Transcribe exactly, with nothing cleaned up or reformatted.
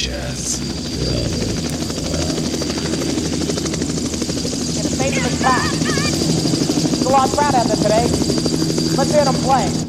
In a famous class. It's a lot proud of them today. Let's hear them play.